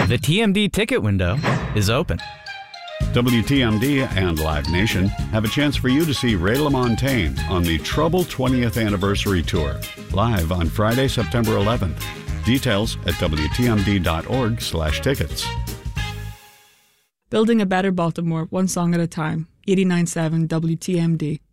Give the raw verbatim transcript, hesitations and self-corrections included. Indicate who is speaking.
Speaker 1: The T M D ticket window is open.
Speaker 2: W T M D and Live Nation have a chance for you to see Ray LaMontagne on the Trouble twentieth Anniversary Tour, live on Friday, September eleventh. Details at W T M D dot org slash tickets.
Speaker 3: Building a better Baltimore, one song at a time. eighty-nine point seven W T M D.